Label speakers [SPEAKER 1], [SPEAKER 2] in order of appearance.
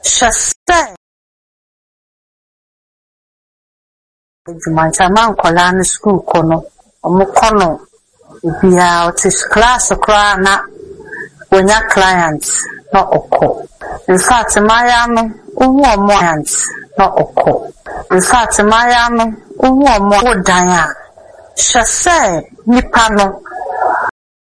[SPEAKER 1] Shasta Jumantaman Kolan school kono, Omokono, Bia, this class of crana when your clients not oko. In fact, Miami, more clients not oko. In fact, Miami, more Diane. Shasta Nipano,